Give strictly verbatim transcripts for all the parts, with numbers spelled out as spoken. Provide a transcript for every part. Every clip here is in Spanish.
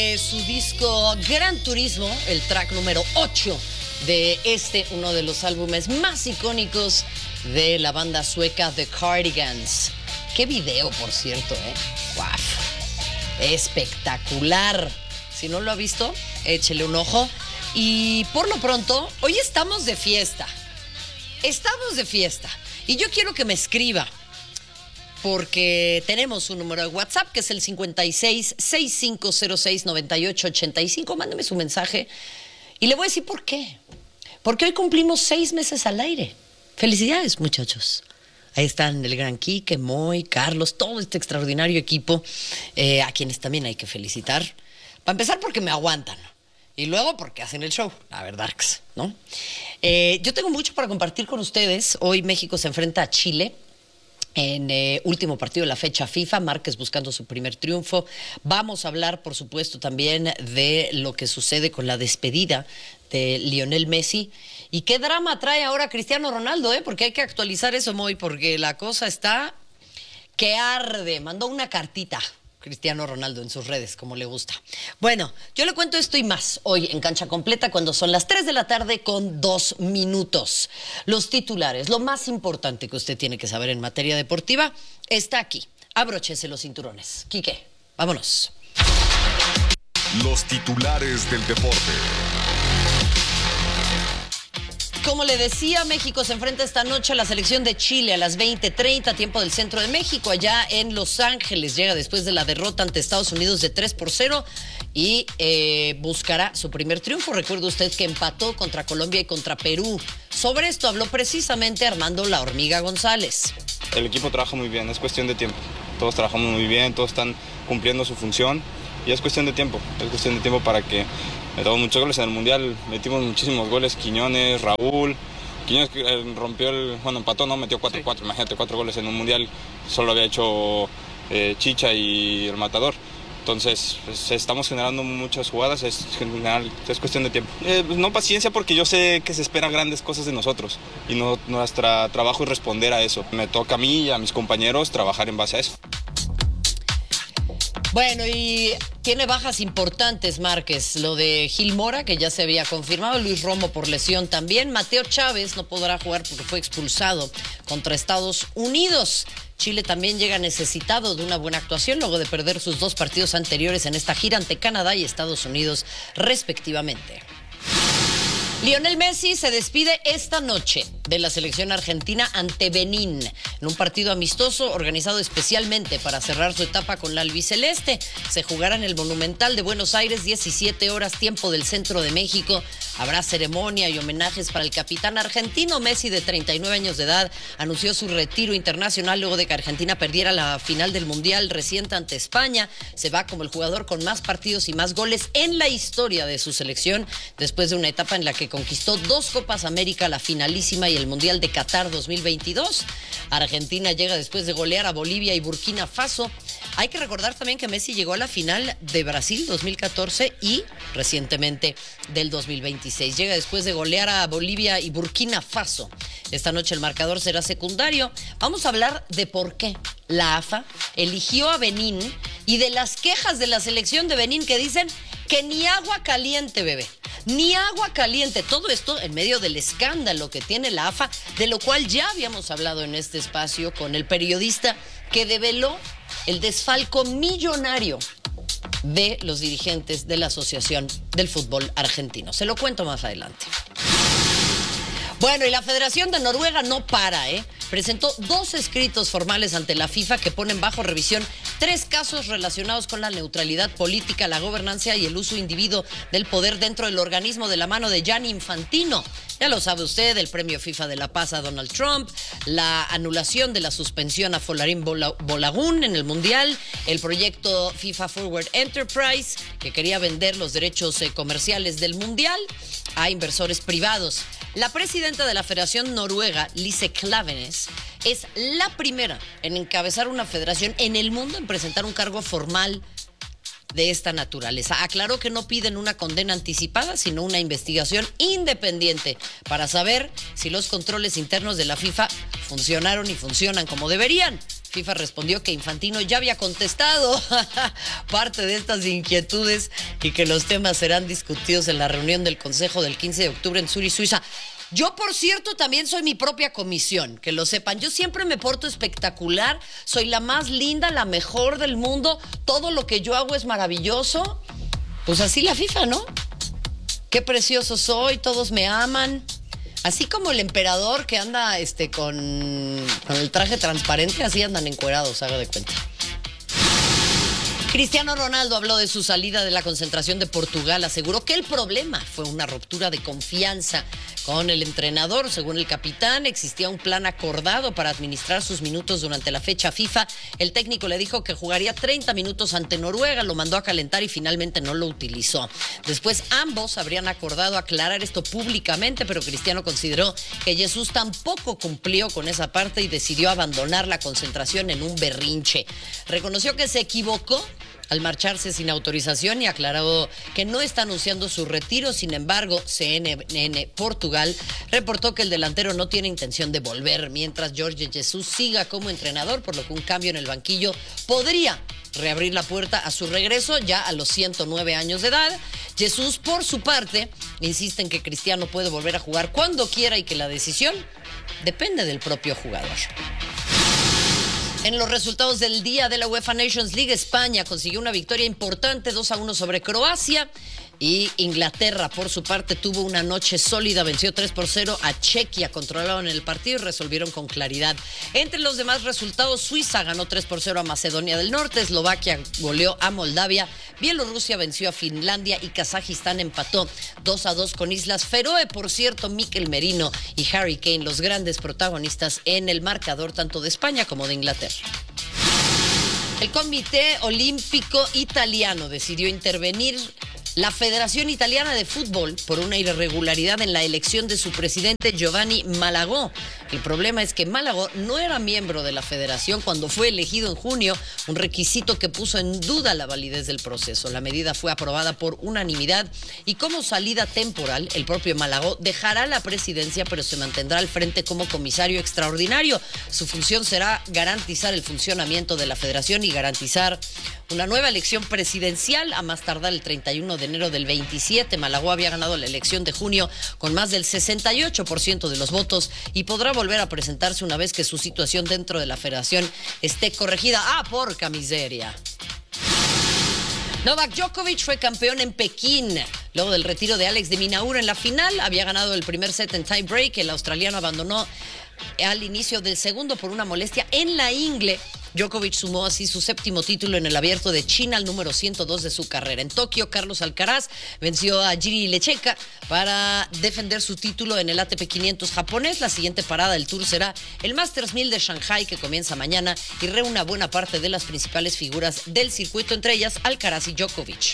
Eh, su disco Gran Turismo, el track número ocho de este, uno de los álbumes más icónicos de la banda sueca The Cardigans. Qué video, por cierto, ¿eh? ¡Guau! Espectacular. Si no lo ha visto, échele un ojo. Y por lo pronto, hoy estamos de fiesta. Estamos de fiesta. Y yo quiero que me escriba, porque tenemos un número de WhatsApp que es el cincuenta y seis, sesenta y cinco cero seis, noventa y ocho ochenta y cinco. Mándeme su mensaje y le voy a decir por qué. Porque hoy cumplimos seis meses al aire. Felicidades, muchachos. Ahí están el gran Quique, Moy, Carlos, todo este extraordinario equipo, eh, a quienes también hay que felicitar. Para empezar, porque me aguantan. Y luego porque hacen el show, la verdad, ¿no? Eh, yo tengo mucho para compartir con ustedes. Hoy México se enfrenta a Chile en eh, último partido de la fecha FIFA, Márquez buscando su primer triunfo. Vamos a hablar, por supuesto, también de lo que sucede con la despedida de Lionel Messi. ¿Y qué drama trae ahora Cristiano Ronaldo? Eh? Porque hay que actualizar eso, Moy, porque la cosa está que arde. Mandó una cartita Cristiano Ronaldo en sus redes, como le gusta. Bueno, yo le cuento esto y más hoy en Cancha Completa cuando son las tres de la tarde con dos minutos. Los titulares, lo más importante que usted tiene que saber en materia deportiva, está aquí. Abróchese los cinturones. Quique, vámonos. Los titulares del deporte. Como le decía, México se enfrenta esta noche a la selección de Chile a las veinte treinta, tiempo del centro de México, allá en Los Ángeles. Llega después de la derrota ante Estados Unidos de tres por cero y eh, buscará su primer triunfo. Recuerde usted que empató contra Colombia y contra Perú. Sobre esto habló precisamente Armando La Hormiga González. El equipo trabaja muy bien, es cuestión de tiempo. Todos trabajamos muy bien, todos están cumpliendo su función y es cuestión de tiempo. Es cuestión de tiempo para que metamos muchos goles en el Mundial. Metimos muchísimos goles, Quiñones, Raúl. Quiñones rompió el... Bueno, empató, ¿no? Metió cuatro cuatro, sí. Imagínate, cuatro goles en un Mundial. Solo había hecho eh, Chicha y el Matador. Entonces, pues, estamos generando muchas jugadas, es, general, es cuestión de tiempo. Eh, pues, no paciencia, porque yo sé que se esperan grandes cosas de nosotros y no, nuestro trabajo es responder a eso. Me toca a mí y a mis compañeros trabajar en base a eso. Bueno, y tiene bajas importantes Márquez, lo de Gil Mora, que ya se había confirmado, Luis Romo por lesión también, Mateo Chávez no podrá jugar porque fue expulsado contra Estados Unidos. Chile también llega necesitado de una buena actuación luego de perder sus dos partidos anteriores en esta gira ante Canadá y Estados Unidos, respectivamente. Lionel Messi se despide esta noche de la selección argentina ante Benín, en un partido amistoso organizado especialmente para cerrar su etapa con la albiceleste. Se jugará en el Monumental de Buenos Aires, diecisiete horas, tiempo del centro de México. Habrá ceremonia y homenajes para el capitán argentino. Messi, de treinta y nueve años de edad, anunció su retiro internacional luego de que Argentina perdiera la final del Mundial reciente ante España. Se va como el jugador con más partidos y más goles en la historia de su selección, después de una etapa en la que conquistó dos Copas América, la finalísima y el Mundial de Qatar dos mil veintidós. Argentina llega después de golear a Bolivia y Burkina Faso. Hay que recordar también que Messi llegó a la final de Brasil dos mil catorce y recientemente del dos mil veintiséis. Llega después de golear a Bolivia y Burkina Faso. Esta noche el marcador será secundario. Vamos a hablar de por qué la A F A eligió a Benín y de las quejas de la selección de Benín que dicen que ni agua caliente, bebé. Ni agua caliente. Todo esto en medio del escándalo que tiene la A F A, de lo cual ya habíamos hablado en este espacio con el periodista que develó el desfalco millonario de los dirigentes de la Asociación del Fútbol Argentino. Se lo cuento más adelante. Bueno, y la Federación de Noruega no para, ¿eh? Presentó dos escritos formales ante la FIFA que ponen bajo revisión tres casos relacionados con la neutralidad política, la gobernanza y el uso indebido del poder dentro del organismo de la mano de Gianni Infantino. Ya lo sabe usted, el premio FIFA de la Paz a Donald Trump, la anulación de la suspensión a Folarín Bolagun en el Mundial, el proyecto FIFA Forward Enterprise, que quería vender los derechos eh, comerciales del Mundial a inversores privados. La presidenta de la Federación Noruega, Lise Klaveness, es la primera en encabezar una federación en el mundo en presentar un cargo formal de esta naturaleza. Aclaró que no piden una condena anticipada, sino una investigación independiente para saber si los controles internos de la FIFA funcionaron y funcionan como deberían. FIFA respondió que Infantino ya había contestado parte de estas inquietudes y que los temas serán discutidos en la reunión del Consejo del quince de octubre en Zurich, Suiza. Yo, por cierto, también soy mi propia comisión, que lo sepan. Yo siempre me porto espectacular, soy la más linda, la mejor del mundo, todo lo que yo hago es maravilloso. Pues así la FIFA, ¿no? Qué precioso soy, todos me aman. Así como el emperador que anda este, con, con el traje transparente, así andan encuerados, haga de cuenta. Cristiano Ronaldo habló de su salida de la concentración de Portugal. Aseguró que el problema fue una ruptura de confianza con el entrenador. Según el capitán, existía un plan acordado para administrar sus minutos durante la fecha FIFA. El técnico le dijo que jugaría treinta minutos ante Noruega, lo mandó a calentar y finalmente no lo utilizó. Después ambos habrían acordado aclarar esto públicamente, pero Cristiano consideró que Jesús tampoco cumplió con esa parte y decidió abandonar la concentración en un berrinche. Reconoció que se equivocó al marcharse sin autorización y aclaró que no está anunciando su retiro. Sin embargo, C N N Portugal reportó que el delantero no tiene intención de volver, mientras Jorge Jesús siga como entrenador, por lo que un cambio en el banquillo podría reabrir la puerta a su regreso ya a los ciento nueve años de edad. Jesús, por su parte, insiste en que Cristiano puede volver a jugar cuando quiera y que la decisión depende del propio jugador. En los resultados del día de la UEFA Nations League, España consiguió una victoria importante, dos a uno sobre Croacia. Y Inglaterra, por su parte, tuvo una noche sólida, venció tres por cero a Chequia, controlaron el partido y resolvieron con claridad. Entre los demás resultados, Suiza ganó tres por cero a Macedonia del Norte, Eslovaquia goleó a Moldavia, Bielorrusia venció a Finlandia y Kazajistán empató dos a dos con Islas Feroe. Por cierto, Mikel Merino y Harry Kane, los grandes protagonistas en el marcador tanto de España como de Inglaterra. El Comité Olímpico Italiano decidió intervenir la Federación Italiana de Fútbol por una irregularidad en la elección de su presidente Giovanni Malagò. El problema es que Malagò no era miembro de la federación cuando fue elegido en junio, un requisito que puso en duda la validez del proceso. La medida fue aprobada por unanimidad y como salida temporal, el propio Malagò dejará la presidencia, pero se mantendrá al frente como comisario extraordinario. Su función será garantizar el funcionamiento de la federación y garantizar una nueva elección presidencial a más tardar el treinta y uno de enero del veintisiete. Malagò había ganado la elección de junio con más del sesenta y ocho por ciento de los votos y podrá volver a presentarse una vez que su situación dentro de la federación esté corregida. ¡Ah, porca miseria! Novak Djokovic fue campeón en Pekín. Luego del retiro de Alex de Minaur en la final, había ganado el primer set en tie break. El australiano abandonó al inicio del segundo por una molestia en la ingle. Djokovic sumó así su séptimo título en el Abierto de China, el número ciento dos de su carrera. En Tokio, Carlos Alcaraz venció a Jiri Lecheka para defender su título en el A T P quinientos japonés. La siguiente parada del Tour será el Masters mil de Shanghai, que comienza mañana y reúne a buena parte de las principales figuras del circuito, entre ellas Alcaraz y Djokovic.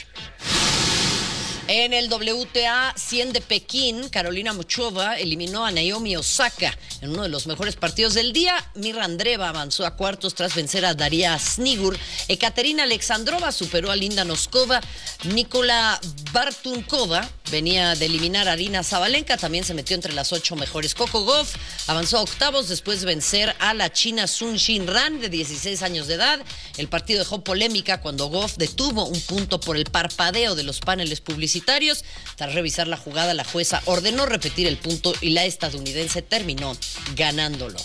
En el W T A cien de Pekín, Carolina Muchova eliminó a Naomi Osaka en uno de los mejores partidos del día. Mirra Andreeva avanzó a cuartos tras vencer a Daria Snigur. Ekaterina Alexandrova superó a Linda Noskova. Nikola Bartunkova venía de eliminar a Arina Zabalenka, también se metió entre las ocho mejores. Coco Gauff avanzó a octavos después de vencer a la china Sun Xinran, de dieciséis años de edad. El partido dejó polémica cuando Gauff detuvo un punto por el parpadeo de los paneles publicitarios. Tras revisar la jugada, la jueza ordenó repetir el punto y la estadounidense terminó ganándolo.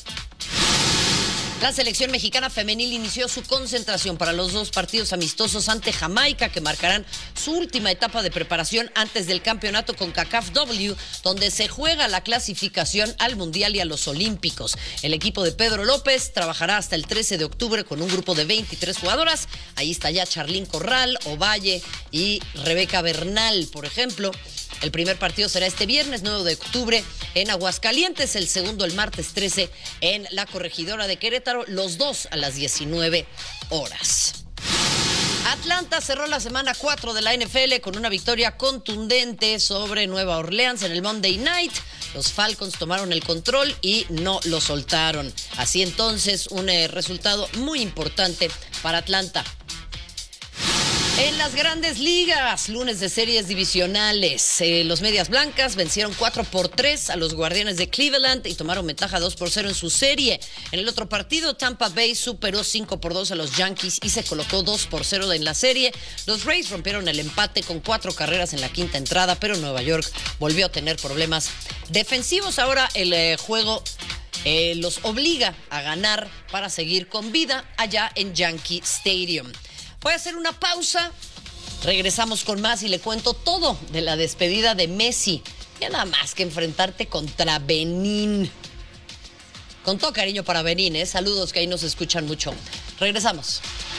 La selección mexicana femenil inició su concentración para los dos partidos amistosos ante Jamaica, que marcarán su última etapa de preparación antes del campeonato CONCACAF W, donde se juega la clasificación al Mundial y a los Olímpicos. El equipo de Pedro López trabajará hasta el trece de octubre con un grupo de veintitrés jugadoras. Ahí está ya Charlín Corral, Ovalle y Rebeca Bernal, por ejemplo. El primer partido será este viernes nueve de octubre en Aguascalientes, el segundo el martes trece en la Corregidora de Querétaro, los dos a las diecinueve horas. Atlanta cerró la semana cuatro de la N F L con una victoria contundente sobre Nueva Orleans en el Monday Night. Los Falcons tomaron el control y no lo soltaron. Así entonces, un eh, resultado muy importante para Atlanta. En las grandes ligas, lunes de series divisionales, eh, los Medias Blancas vencieron cuatro por tres a los Guardianes de Cleveland y tomaron ventaja dos por cero en su serie. En el otro partido, Tampa Bay superó cinco por dos a los Yankees y se colocó dos por cero en la serie. Los Rays rompieron el empate con cuatro carreras en la quinta entrada, pero Nueva York volvió a tener problemas defensivos. Ahora el eh, juego eh, los obliga a ganar para seguir con vida allá en Yankee Stadium. Voy a hacer una pausa, regresamos con más y le cuento todo de la despedida de Messi. Ya nada más que enfrentarte contra Benín. Con todo cariño para Benín, ¿eh? Saludos que ahí nos escuchan mucho. Regresamos.